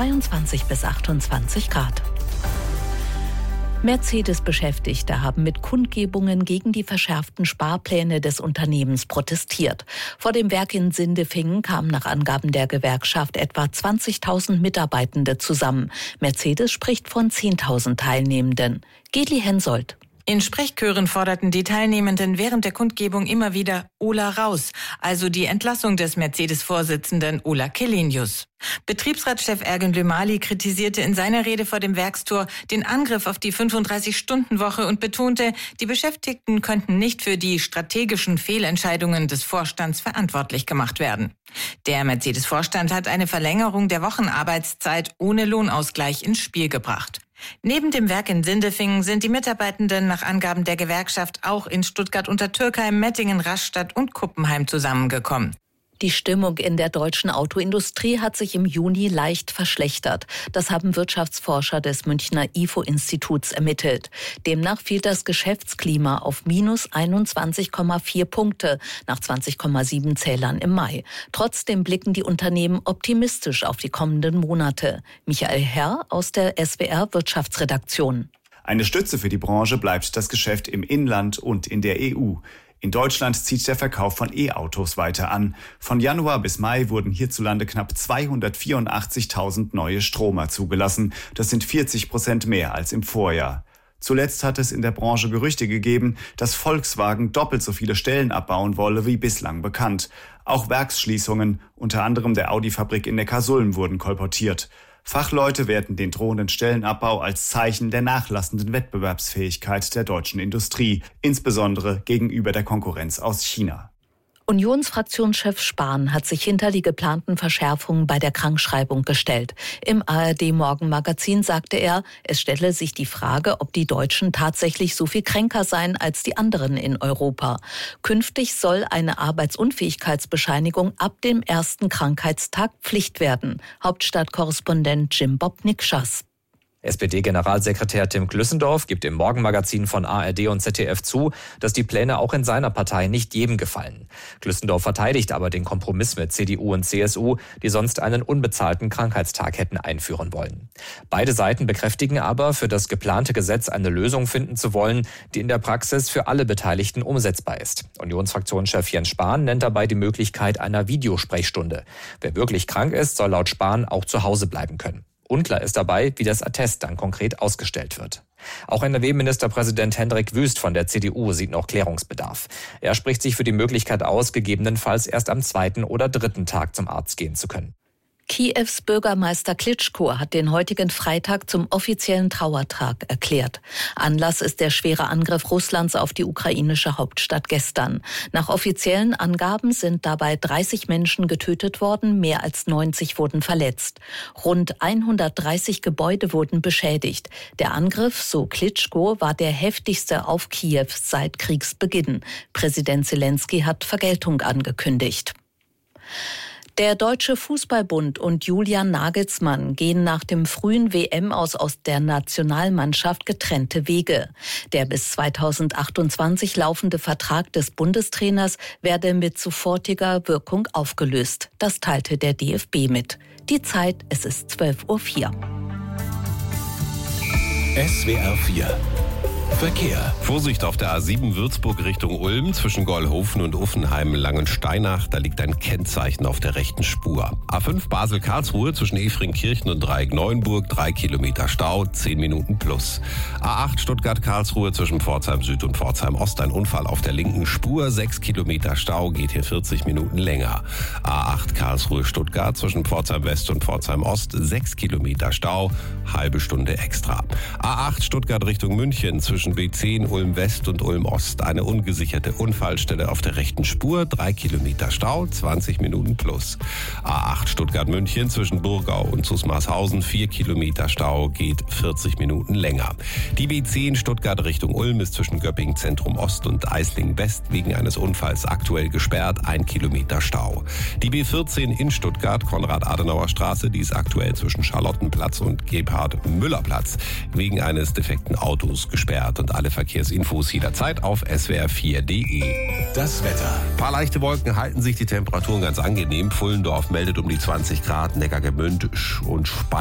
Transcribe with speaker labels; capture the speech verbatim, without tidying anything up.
Speaker 1: zweiundzwanzig bis achtundzwanzig Grad. Mercedes-Beschäftigte haben mit Kundgebungen gegen die verschärften Sparpläne des Unternehmens protestiert. Vor dem Werk in Sindelfingen kamen nach Angaben der Gewerkschaft etwa zwanzigtausend Mitarbeitende zusammen. Mercedes spricht von zehntausend Teilnehmenden. Geli Hensoldt.
Speaker 2: In Sprechchören forderten die Teilnehmenden während der Kundgebung immer wieder Ola raus, also die Entlassung des Mercedes-Vorsitzenden Ola Källenius. Betriebsratschef Ergun Lümali kritisierte in seiner Rede vor dem Werkstor den Angriff auf die fünfunddreißig-Stunden-Woche und betonte, die Beschäftigten könnten nicht für die strategischen Fehlentscheidungen des Vorstands verantwortlich gemacht werden. Der Mercedes-Vorstand hat eine Verlängerung der Wochenarbeitszeit ohne Lohnausgleich ins Spiel gebracht. Neben dem Werk in Sindelfingen sind die Mitarbeitenden nach Angaben der Gewerkschaft auch in Stuttgart-Untertürkheim, Mettingen, Rastatt und Kuppenheim zusammengekommen.
Speaker 1: Die Stimmung in der deutschen Autoindustrie hat sich im Juni leicht verschlechtert. Das haben Wirtschaftsforscher des Münchner I F O-Instituts ermittelt. Demnach fiel das Geschäftsklima auf minus einundzwanzig Komma vier Punkte nach zwanzig Komma sieben Zählern im Mai. Trotzdem blicken die Unternehmen optimistisch auf die kommenden Monate. Michael Herr aus der S W R Wirtschaftsredaktion.
Speaker 3: Eine Stütze für die Branche bleibt das Geschäft im Inland und in der E U. In Deutschland zieht der Verkauf von E-Autos weiter an. Von Januar bis Mai wurden hierzulande knapp zweihundertvierundachtzigtausend neue Stromer zugelassen. Das sind vierzig Prozent mehr als im Vorjahr. Zuletzt hat es in der Branche Gerüchte gegeben, dass Volkswagen doppelt so viele Stellen abbauen wolle wie bislang bekannt. Auch Werksschließungen, unter anderem der Audi-Fabrik in Neckarsulm, wurden kolportiert. Fachleute werten den drohenden Stellenabbau als Zeichen der nachlassenden Wettbewerbsfähigkeit der deutschen Industrie, insbesondere gegenüber der Konkurrenz aus China.
Speaker 1: Unionsfraktionschef Spahn hat sich hinter die geplanten Verschärfungen bei der Krankschreibung gestellt. Im A R D-Morgenmagazin sagte er, es stelle sich die Frage, ob die Deutschen tatsächlich so viel kränker seien als die anderen in Europa. Künftig soll eine Arbeitsunfähigkeitsbescheinigung ab dem ersten Krankheitstag Pflicht werden. Hauptstadtkorrespondent Jim Bob Nikschas.
Speaker 4: S P D-Generalsekretär Tim Glüssendorf gibt im Morgenmagazin von A R D und Z D F zu, dass die Pläne auch in seiner Partei nicht jedem gefallen. Glüssendorf verteidigt aber den Kompromiss mit C D U und C S U, die sonst einen unbezahlten Krankheitstag hätten einführen wollen. Beide Seiten bekräftigen aber, für das geplante Gesetz eine Lösung finden zu wollen, die in der Praxis für alle Beteiligten umsetzbar ist. Unionsfraktionschef Jens Spahn nennt dabei die Möglichkeit einer Videosprechstunde. Wer wirklich krank ist, soll laut Spahn auch zu Hause bleiben können. Unklar ist dabei, wie das Attest dann konkret ausgestellt wird. Auch N R W-Ministerpräsident Hendrik Wüst von der C D U sieht noch Klärungsbedarf. Er spricht sich für die Möglichkeit aus, gegebenenfalls erst am zweiten oder dritten Tag zum Arzt gehen zu können.
Speaker 1: Kiews Bürgermeister Klitschko hat den heutigen Freitag zum offiziellen Trauertag erklärt. Anlass ist der schwere Angriff Russlands auf die ukrainische Hauptstadt gestern. Nach offiziellen Angaben sind dabei dreißig Menschen getötet worden, mehr als neunzig wurden verletzt. Rund hundertdreißig Gebäude wurden beschädigt. Der Angriff, so Klitschko, war der heftigste auf Kiew seit Kriegsbeginn. Präsident Zelensky hat Vergeltung angekündigt. Der Deutsche Fußballbund und Julian Nagelsmann gehen nach dem frühen W M-Aus aus der Nationalmannschaft getrennte Wege. Der bis zweitausendachtundzwanzig laufende Vertrag des Bundestrainers werde mit sofortiger Wirkung aufgelöst. Das teilte der D F B mit. Die Zeit, es ist zwölf Uhr vier.
Speaker 5: S W R vier Verkehr. Vorsicht auf der A sieben Würzburg Richtung Ulm zwischen Gollhofen und Uffenheim-Langensteinach. Da liegt ein Kennzeichen auf der rechten Spur. A fünf Basel-Karlsruhe zwischen Efringkirchen und Dreieck-Neuenburg. Drei Kilometer Stau, zehn Minuten plus. A acht Stuttgart-Karlsruhe zwischen Pforzheim Süd und Pforzheim Ost. Ein Unfall auf der linken Spur. Sechs Kilometer Stau, geht hier vierzig Minuten länger. A acht Karlsruhe-Stuttgart zwischen Pforzheim West und Pforzheim Ost. Sechs Kilometer Stau, halbe Stunde extra. A acht Stuttgart Richtung München zwischen B zehn Ulm West und Ulm Ost. Eine ungesicherte Unfallstelle auf der rechten Spur. Drei Kilometer Stau, zwanzig Minuten plus. A acht Stuttgart München zwischen Burgau und Zusmarshausen. Vier Kilometer Stau, geht vierzig Minuten länger. Die B zehn Stuttgart Richtung Ulm ist zwischen Göppingen Zentrum Ost und Eislingen West wegen eines Unfalls aktuell gesperrt. Ein Kilometer Stau. Die B vierzehn in Stuttgart Konrad-Adenauer-Straße. Die ist aktuell zwischen Charlottenplatz und Gebhard-Müller-Platz wegen eines defekten Autos gesperrt. Und alle Verkehrsinfos jederzeit auf S W R vier Punkt de.
Speaker 6: Das Wetter.
Speaker 5: Ein paar leichte Wolken halten sich, die Temperaturen ganz angenehm. Pfullendorf meldet um die zwanzig Grad, Neckargemünd und Speyer